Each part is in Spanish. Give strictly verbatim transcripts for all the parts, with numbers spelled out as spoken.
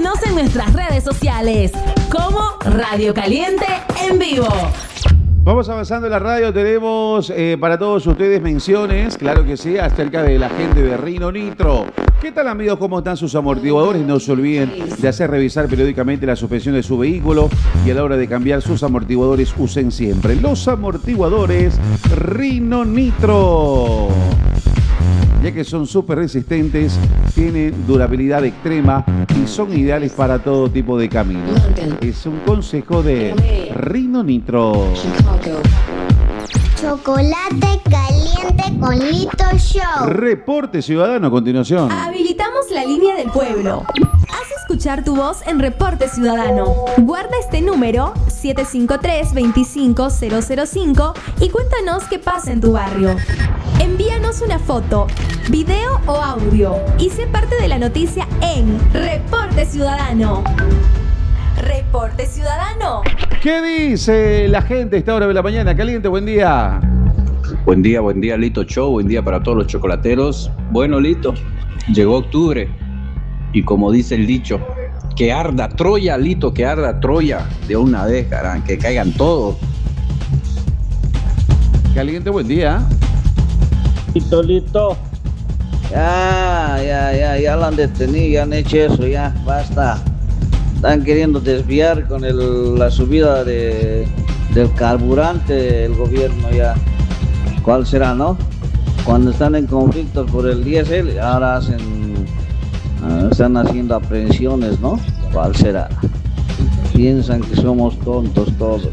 Síguenos en nuestras redes sociales como Radio Caliente en vivo. Vamos avanzando en la radio, tenemos eh, para todos ustedes menciones, claro que sí, acerca de la gente de Rino Nitro. ¿Qué tal, amigos? ¿Cómo están sus amortiguadores? No se olviden de hacer revisar periódicamente la suspensión de su vehículo y a la hora de cambiar sus amortiguadores usen siempre los amortiguadores Rino Nitro, ya que son súper resistentes, tienen durabilidad extrema y son ideales para todo tipo de camino. Es un consejo de Rino Nitro. Chocolate caliente con Lito Show. Reporte ciudadano a continuación. Habilitamos la línea del pueblo. Haz escuchar tu voz en Reporte Ciudadano. Guarda este número siete cinco tres, dos cinco cero cero cinco y cuéntanos qué pasa en tu barrio. Envíanos una foto, video o audio y sé parte de la noticia en Reporte Ciudadano. Reporte Ciudadano. ¿Qué dice la gente a esta hora de la mañana? Caliente, buen día. Buen día, buen día, Lito Show. Buen día para todos los chocolateros. Bueno, Lito, llegó octubre y como dice el dicho, que arda Troya, Lito, que arda Troya de una vez, carán, que caigan todos. Caliente, buen día. Lito, Lito. Ya, ya, ya, ya lo han detenido, ya han hecho eso, ya, basta. Están queriendo desviar con el, la subida de, del carburante el gobierno ya. ¿Cuál será, no? Cuando están en conflictos por el diésel, ahora hacen, uh, están haciendo aprehensiones, ¿no? ¿Cuál será? Piensan que somos tontos todos.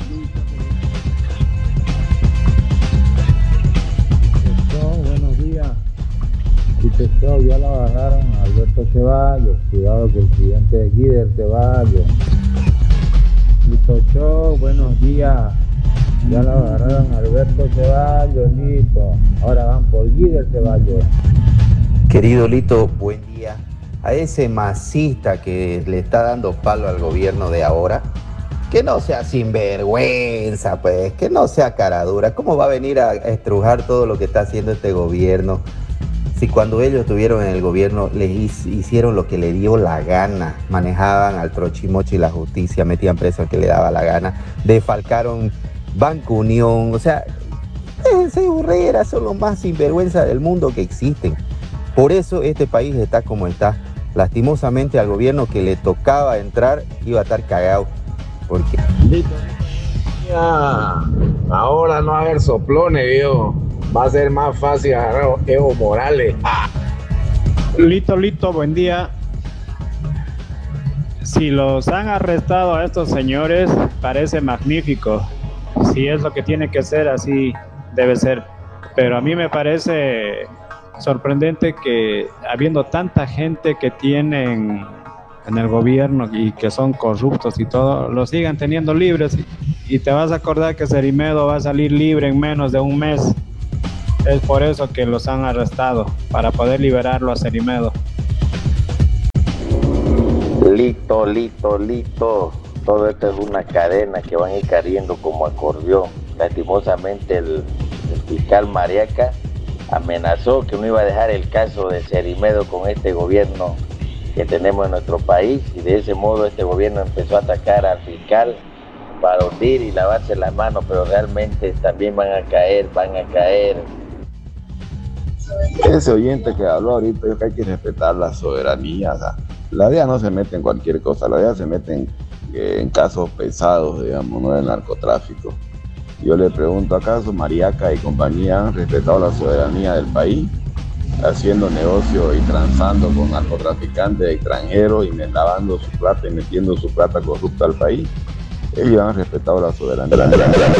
Buenos días. Show, ya lo agarraron a Alberto Ceballos. Cuidado que el siguiente es Guider Ceballos. Lito Show, buenos días. Ya lo agarraron a Alberto Ceballos, Lito. Ahora van por Guider Ceballos. Querido Lito, buen día. A ese masista que le está dando palo al gobierno de ahora, que no sea sinvergüenza, pues, que no sea caradura. ¿Cómo va a venir a estrujar todo lo que está haciendo este gobierno? Si cuando ellos estuvieron en el gobierno les hicieron lo que le dio la gana, manejaban al trochimochi y la justicia, metían preso al que le daba la gana, defalcaron Banco Unión, o sea, ese Urrera son los más sinvergüenza del mundo que existen. Por eso este país está como está. Lastimosamente al gobierno que le tocaba entrar iba a estar cagado, porque... Ya, ahora no va a haber soplones, viejo. Va a ser más fácil agarrar Evo Morales. ¡Ah! Lito, Lito, buen día. Si los han arrestado a estos señores, parece magnífico. Si es lo que tiene que ser, así debe ser. Pero a mí me parece sorprendente que habiendo tanta gente que tienen en el gobierno y que son corruptos y todo, los sigan teniendo libres. Y te vas a acordar que Cerimedo va a salir libre en menos de un mes. Es por eso que los han arrestado, para poder liberarlo a Cerimedo. Lito, Lito, Lito. Todo esto es una cadena que van a ir cayendo como acordeón. Lastimosamente el, el fiscal Mariaca amenazó que no iba a dejar el caso de Cerimedo con este gobierno que tenemos en nuestro país, y de ese modo este gobierno empezó a atacar al fiscal para hundir y lavarse las manos, pero realmente también van a caer, van a caer. Ese oyente que habló ahorita, yo creo que hay que respetar la soberanía. O sea, la D E A no se mete en cualquier cosa, la D E A se mete en, en casos pesados, digamos, no del narcotráfico. Yo le pregunto, ¿acaso Mariaca y compañía han respetado la soberanía del país, haciendo negocio y transando con narcotraficantes extranjeros y lavando su plata y metiendo su plata corrupta al país? Ellos han respetado la soberanía.